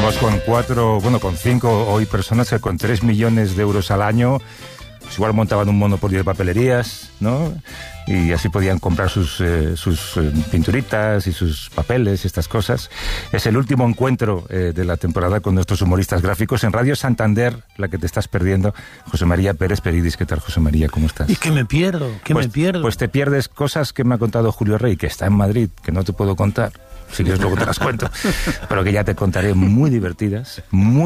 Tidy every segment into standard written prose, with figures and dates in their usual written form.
Estamos con 5 hoy personas que con 3 millones de euros al año pues igual montaban un monopolio de papelerías, ¿no? Y así podían comprar sus pinturitas y sus papeles y estas cosas. Es el último encuentro de la temporada con nuestros humoristas gráficos en Radio Santander, la que te estás perdiendo. José María Pérez Peridis. ¿Qué tal, José María? ¿Cómo estás? ¿Y qué me pierdo? Pues te pierdes cosas que me ha contado Julio Rey, que está en Madrid, que no te puedo contar. Si quieres luego te las cuento, pero que ya te contaré, muy divertidas,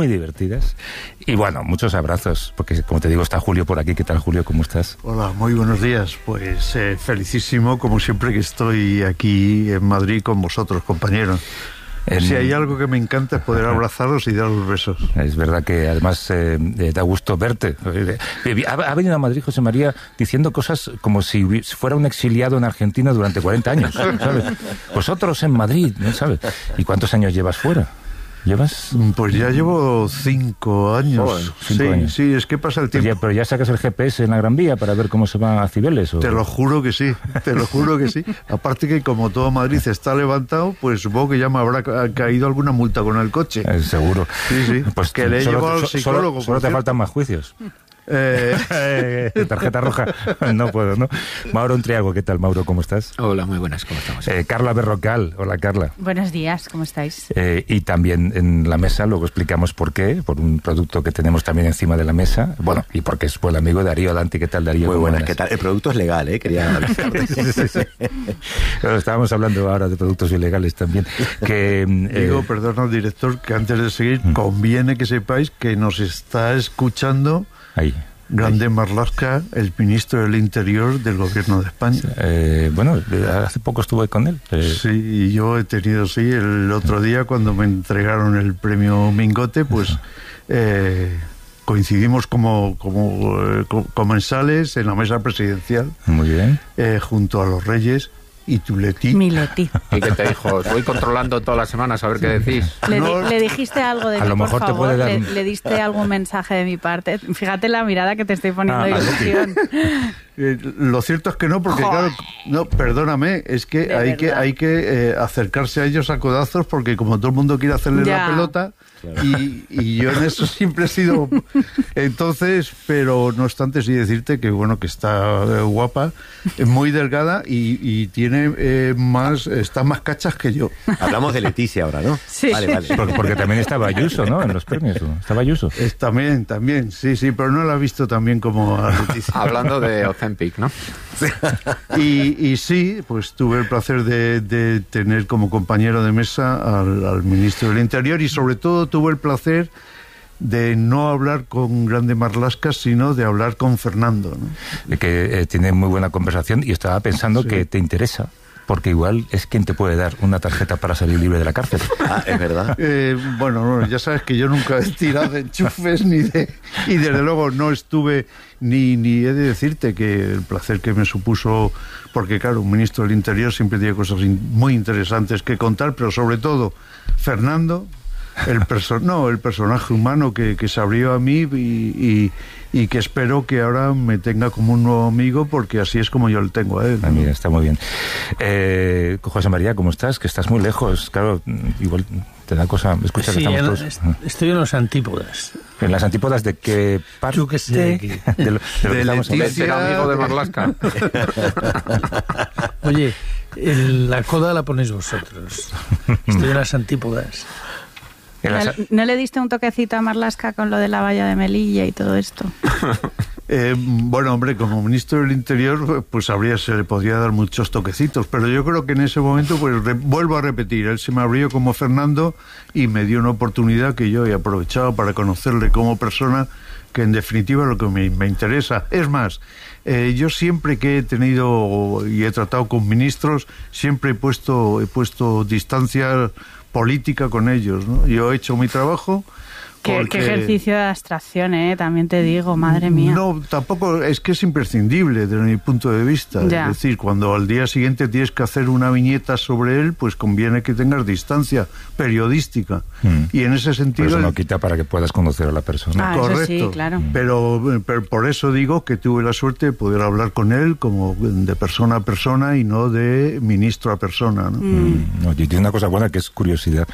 y bueno, muchos abrazos, porque como te digo, está Julio por aquí. ¿Qué tal, Julio? ¿Cómo estás? Hola, muy buenos días. Pues felicísimo, como siempre, que estoy aquí en Madrid con vosotros, compañeros. Si hay algo que me encanta es poder abrazaros y daros besos. Es verdad que además da gusto verte. Ha venido a Madrid José María diciendo cosas como si fuera un exiliado en Argentina durante 40 años, ¿sabes? Vosotros en Madrid, ¿no sabes? ¿Y cuántos años llevas fuera? ¿Llevas? Pues ya llevo 5 años. Joder, 5 años. Sí, es que pasa el tiempo. Pero ya sacas el GPS en la Gran Vía para ver cómo se va a Cibeles, ¿o? Te lo juro que sí. Aparte que como todo Madrid está levantado, pues supongo que ya me habrá caído alguna multa con el coche. Seguro. Sí. Pues que le llevo al psicólogo. Solo te faltan más juicios. Tarjeta roja. No puedo, ¿no? Mauro Untriago, ¿qué tal, Mauro? ¿Cómo estás? Hola, muy buenas, ¿cómo estamos? Carla Berrocal. Hola, Carla. Buenos días, ¿cómo estáis? Y también en la mesa, luego explicamos por qué, por un producto que tenemos también encima de la mesa. Bueno, y porque es el amigo Darío Danti. ¿Qué tal, Darío? Muy buenas, ¿qué tal? El producto es legal, quería sí. Bueno, estábamos hablando ahora de productos ilegales también. Digo, perdona, director, que antes de seguir, conviene que sepáis que nos está escuchando Grande Marlaska, el ministro del Interior del Gobierno de España. Bueno, hace poco estuve con él. Sí, y yo he tenido, el otro día cuando me entregaron el premio Mingote, pues coincidimos como comensales en la mesa presidencial. Muy bien. Junto a los reyes. ¿Y tu Leti? Mi Leti. ¿Y qué te dijo? Voy controlando todas las semanas a ver qué decís. ¿Le dijiste algo de mí, lo mejor por favor? te puede dar... ¿Le diste algún mensaje de mi parte? Fíjate la mirada que te estoy poniendo, ilusión. Lo cierto es que no, porque claro, no, perdóname, es que hay que acercarse a ellos a codazos, porque como todo el mundo quiere hacerle la pelota, y yo en eso siempre he sido. Entonces, pero no obstante, sí decirte que bueno, que está guapa, muy delgada y tiene está más cachas que yo. Hablamos de Leticia ahora, ¿no? Sí. Vale. Porque también estaba Ayuso, ¿no? En los premios, ¿no? Estaba Ayuso. También, sí, pero no la he visto también como a Leticia. Hablando de Ozempic, ¿no? Y sí, pues tuve el placer de tener como compañero de mesa al ministro del Interior, y sobre todo tuve el placer de no hablar con Grande Marlaska, sino de hablar con Fernando, ¿no? Que tiene muy buena conversación, y estaba pensando que te interesa, porque igual es quien te puede dar una tarjeta para salir libre de la cárcel. Es verdad. Bueno, ya sabes que yo nunca he tirado de enchufes y desde luego no estuve ni he de decirte que el placer que me supuso, porque claro, un ministro del Interior siempre tiene cosas muy interesantes que contar, pero sobre todo Fernando, el personaje humano que se abrió a mí y que espero que ahora me tenga como un nuevo amigo, porque así es como yo le tengo a él, ¿no? Mira, está muy bien. José María, ¿cómo estás? Que estás muy lejos, claro, igual te da cosa. Escucha, sí, que estamos todos. Estoy en los antípodas. ¿En las antípodas de qué parte? Yo que sé. De lo que estamos hablando. De ser amigo de Marlaska. Oye, la coda la ponéis vosotros. Estoy en las antípodas. ¿No le diste un toquecito a Marlaska con lo de la valla de Melilla y todo esto? Bueno, hombre, como ministro del Interior, pues se le podría dar muchos toquecitos, pero yo creo que en ese momento, pues vuelvo a repetir, él se me abrió como Fernando y me dio una oportunidad que yo he aprovechado para conocerle como persona, que en definitiva es lo que me interesa. Es más, yo siempre que he tenido y he tratado con ministros, siempre he puesto distancia política con ellos, ¿no? Yo he hecho mi trabajo, Qué Porque- ejercicio de abstracción, también te digo, madre mía. No, tampoco, es que es imprescindible desde mi punto de vista. Ya. Es decir, cuando al día siguiente tienes que hacer una viñeta sobre él, pues conviene que tengas distancia periodística. Y en ese Pero sentido... eso no quita para que puedas conocer a la persona. Ah, eso correcto. sí, claro. Pero por eso digo que tuve la suerte de poder hablar con él como de persona a persona y no de ministro a persona, ¿no? No, y tiene una cosa buena que es curiosidad.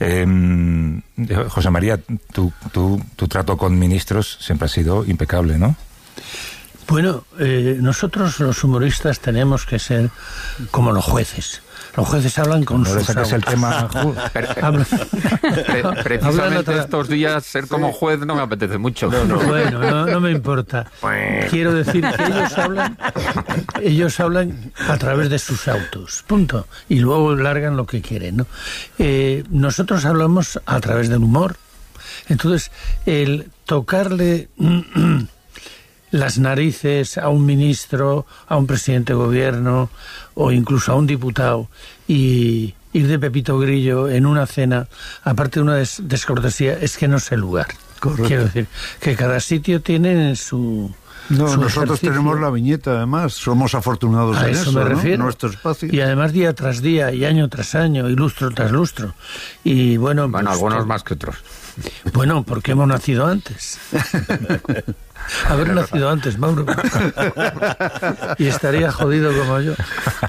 José María, tu trato con ministros siempre ha sido impecable, ¿no? Bueno, nosotros los humoristas tenemos que ser como los jueces. Los jueces hablan con No le sus saques el autos. tema. Hablan- Precisamente hablan otra- estos días ser como juez no me apetece mucho. Bueno, no me importa. Quiero decir que ellos hablan a través de sus autos, punto. Y luego largan lo que quieren, ¿no? Nosotros hablamos a través del humor. Entonces, el tocarle las narices a un ministro, a un presidente de gobierno o incluso a un diputado y ir de Pepito Grillo en una cena, aparte de una descortesía, es que no es el lugar. Correcto. Quiero decir que cada sitio tiene su... No, su nosotros ejercicio. tenemos la viñeta, además. Somos afortunados A en eso eso, me ¿no? refiero. Nuestro espacio. Y además día tras día, y año tras año, y lustro tras lustro. Y bueno, Bueno, pues, algunos más que otros. Bueno, porque hemos nacido antes. Haber nacido antes, Mauro. Y estaría jodido como yo.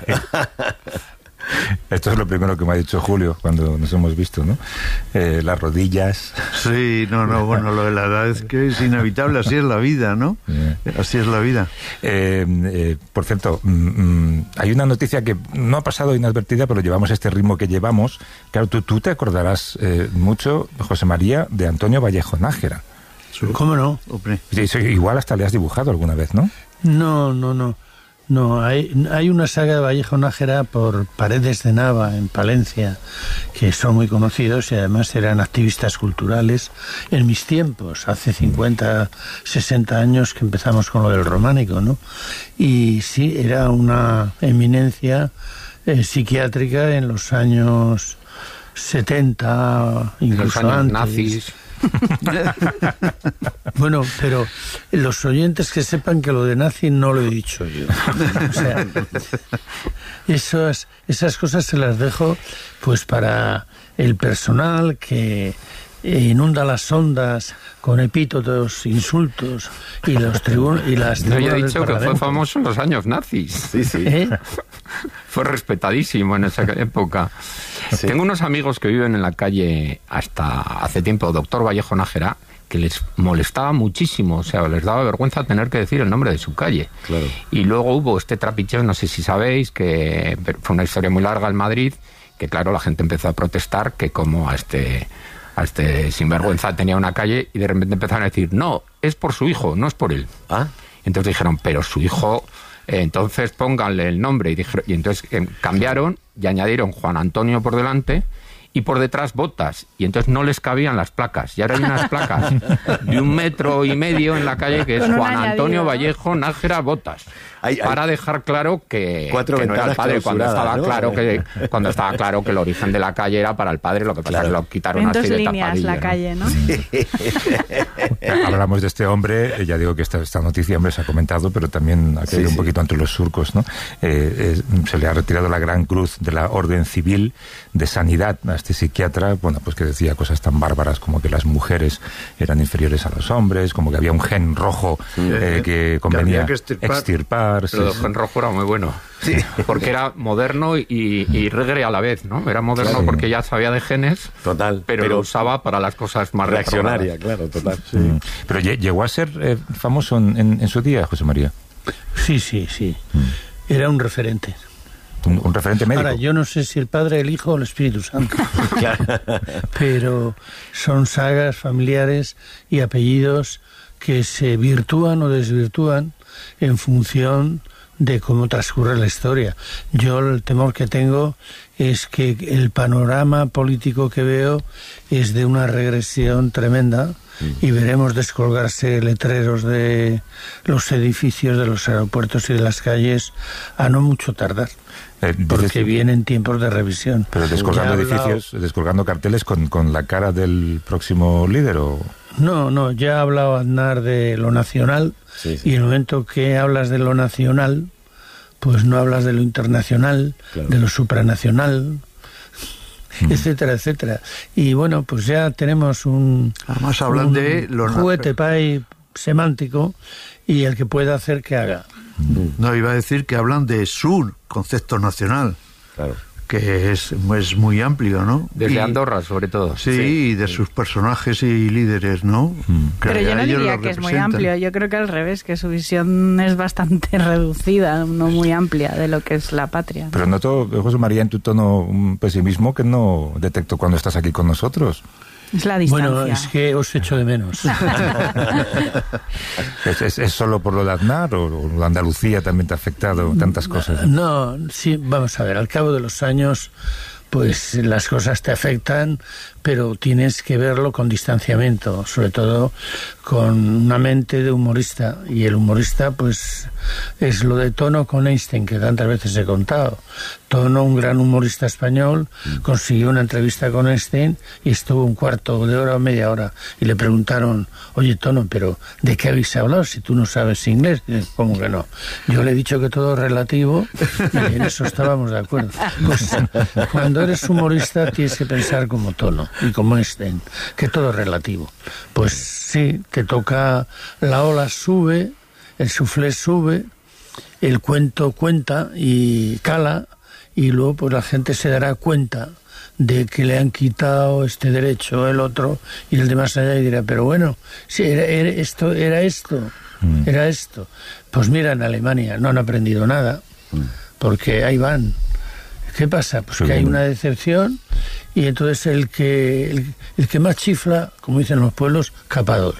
Esto es lo primero que me ha dicho Julio cuando nos hemos visto, ¿no? Las rodillas. Sí, bueno, lo de la edad es que es inevitable, así es la vida, ¿no? Así es la vida. Por cierto, hay una noticia que no ha pasado inadvertida, pero llevamos este ritmo que llevamos. Claro, tú te acordarás mucho, José María, de Antonio Vallejo Nájera. ¿Cómo no? Hombre. Sí, igual hasta le has dibujado alguna vez, ¿no? No, hay una saga de Vallejo Nájera por Paredes de Nava en Palencia que son muy conocidos y además eran activistas culturales en mis tiempos, hace 50, 60 años que empezamos con lo del románico, ¿no? Y sí, era una eminencia psiquiátrica en los años 70, incluso Los años antes. nazis. Bueno, pero los oyentes que sepan que lo de nazi no lo he dicho yo. O sea, esas cosas se las dejo pues para el personal que inunda las ondas con epítetos, insultos y las No, ya tribunas he del dicho que fue Parlamento. famoso en los años nazis. Sí, sí. Fue respetadísimo en esa época. Sí. Tengo unos amigos que viven en la calle hasta hace tiempo, Doctor Vallejo Nájera, que les molestaba muchísimo, o sea, les daba vergüenza tener que decir el nombre de su calle. Claro. Y luego hubo este trapicheo, no sé si sabéis, que fue una historia muy larga en Madrid, que claro, la gente empezó a protestar que como a este sinvergüenza tenía una calle y de repente empezaron a decir, no, es por su hijo, no es por él. Ah, Entonces dijeron, pero su hijo, entonces pónganle el nombre. Y entonces cambiaron y añadieron Juan Antonio por delante y por detrás Botas. Y entonces no les cabían las placas. Y ahora hay unas placas de 1,5 metros en la calle que es Con un Juan añadido, Antonio ¿no? Vallejo Nájera Botas. Para dejar claro que 4 no era el ventanas padre, cuando clausuradas, estaba, ¿no? cuando estaba claro que el origen de la calle era para el padre, lo que pasa es que lo quitaron En así 2 de líneas tapadillo, la ¿no? calle, ¿no? Hablamos de este hombre, ya digo que esta noticia, hombre, se ha comentado, pero también ha caído un poquito entre los surcos, ¿no? Se le ha retirado la Gran Cruz de la Orden Civil de Sanidad a este psiquiatra, bueno, pues que decía cosas tan bárbaras como que las mujeres eran inferiores a los hombres, como que había un gen rojo que convenía había que extirpar. Pero el gen rojo era muy bueno. Sí. Porque era moderno y regre a la vez, ¿no? Era moderno Claro. porque ya sabía de genes, total. pero lo usaba para las cosas más reaccionaria, reprobadas. claro, total. Pero llegó a ser famoso en su día, José María. Sí. Era un referente. Un referente médico. Ahora, yo no sé si el Padre, el Hijo o el Espíritu Santo. Pero son sagas familiares y apellidos que se virtúan o desvirtúan en función de cómo transcurre la historia. Yo el temor que tengo es que el panorama político que veo es de una regresión tremenda y veremos descolgarse letreros de los edificios de los aeropuertos y de las calles a no mucho tardar. Porque vienen tiempos de revisión. Pero descolgando edificios, descolgando carteles con la cara del próximo líder, ¿o? No, ya ha hablado Aznar de lo nacional, y en el momento que hablas de lo nacional, pues no hablas de lo internacional, de lo supranacional, etcétera, etcétera. Y bueno, pues ya tenemos además hablan de juguete pay semántico, y el que pueda hacer que haga. No, iba a decir que hablan de su concepto nacional, que es muy amplio, ¿no? Desde Andorra, sobre todo. Sí, y de sus personajes y líderes, ¿no? Pero yo no diría que es muy amplio, yo creo que al revés, que su visión es bastante reducida, no muy amplia de lo que es la patria, ¿no? Pero noto, José María, en tu tono un pesimismo que no detecto cuando estás aquí con nosotros. Es la distancia. Bueno, es que os echo de menos. ¿Es solo por lo de Aznar o la Andalucía también te ha afectado tantas cosas? No, sí, vamos a ver, al cabo de los años, pues las cosas te afectan, pero tienes que verlo con distanciamiento, sobre todo con una mente de humorista, y el humorista pues es lo de Tono con Einstein, que tantas veces he contado. Tono, un gran humorista español, consiguió una entrevista con Einstein y estuvo un cuarto de hora o media hora, y le preguntaron: oye Tono, pero ¿de qué habéis hablado si tú no sabes inglés? ¿Cómo que no? Yo le he dicho que todo es relativo, y en eso estábamos de acuerdo. Pues cuando eres humorista tienes que pensar como Tono y como Einstein, que todo es relativo. Pues sí, te toca, la ola sube, el suflé sube, el cuento cuenta y cala, y luego pues la gente se dará cuenta de que le han quitado este derecho, el otro, y el de más allá, y dirá: pero bueno, si era esto. Pues mira, en Alemania no han aprendido nada, porque ahí van. ¿Qué pasa? Pues que hay una decepción, y entonces el que más chifla, como dicen los pueblos, capador.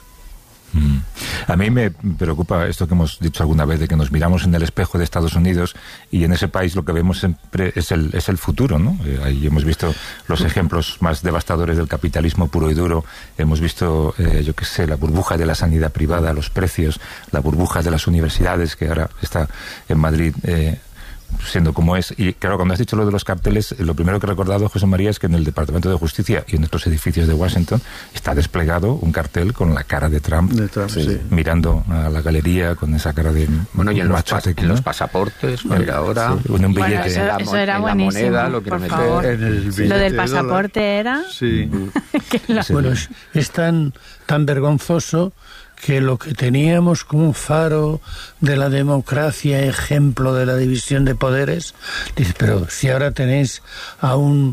A mí me preocupa esto que hemos dicho alguna vez, de que nos miramos en el espejo de Estados Unidos y en ese país lo que vemos siempre es el futuro, ¿no? Ahí hemos visto los ejemplos más devastadores del capitalismo puro y duro. Hemos visto, yo qué sé, la burbuja de la sanidad privada, los precios, la burbuja de las universidades, que ahora está en Madrid siendo como es. Y claro, cuando has dicho lo de los carteles, lo primero que he recordado, José María, es que en el Departamento de Justicia y en otros edificios de Washington está desplegado un cartel con la cara de Trump, mirando a la galería con esa cara de... Bueno, y en los pasaportes, mira, ahora... Sí, un billete. Bueno, eso era buenísimo, moneda, lo quiero meter. Lo del pasaporte era... Sí. Bueno, es tan vergonzoso que lo que teníamos como un faro de la democracia, ejemplo de la división de poderes, dice: pero si ahora tenéis a un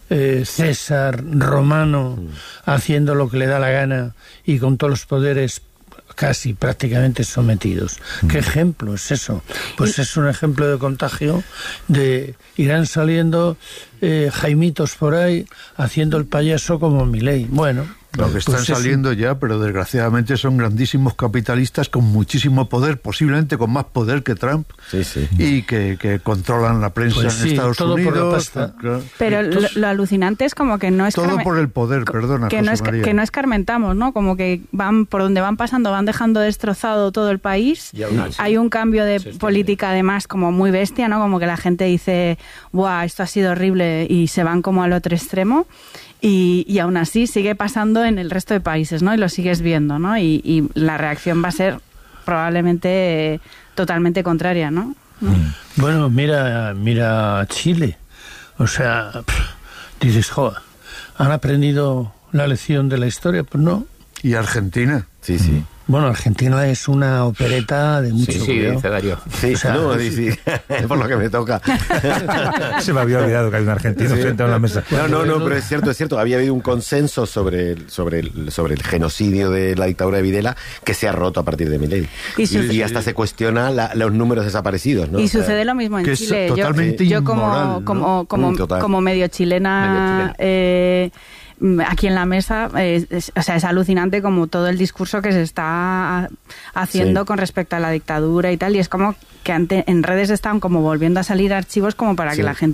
César romano haciendo lo que le da la gana y con todos los poderes casi prácticamente sometidos. ¿Qué ejemplo es eso? Pues es un ejemplo de contagio, de irán saliendo Jaimitos por ahí haciendo el payaso como Milei. Bueno, lo que están saliendo ya, pero desgraciadamente son grandísimos capitalistas con muchísimo poder, posiblemente con más poder que Trump, y que controlan la prensa en Estados todo Unidos. Por la pasta. Pero lo alucinante es como que no es... Todo por el poder, perdona, que no escarmentamos, ¿no? Como que van por donde van pasando, van dejando destrozado todo el país. Hay un cambio de política además como muy bestia, ¿no? Como que la gente dice: ¡buah, esto ha sido horrible!, y se van como al otro extremo. Y aún así sigue pasando en el resto de países, ¿no? Y lo sigues viendo, ¿no? Y la reacción va a ser probablemente totalmente contraria, ¿no? Bueno, mira Chile. O sea, dices: joder, ¿han aprendido la lección de la historia? Pues no. ¿Y Argentina? Sí. Bueno, Argentina es una opereta de mucho cuidado. Dice Darío. Sí, o sea, por lo que me toca. Se me había olvidado que hay un argentino sentado en la mesa. No, pero es cierto. Había habido un consenso sobre el genocidio de la dictadura de Videla, que se ha roto a partir de Milei. Y hasta se cuestiona los números desaparecidos, ¿no? Y sucede lo mismo en Chile. Yo como medio chilena... aquí en la mesa, es alucinante como todo el discurso que se está haciendo con respecto a la dictadura y tal, y es como que en redes están como volviendo a salir archivos como para que la gente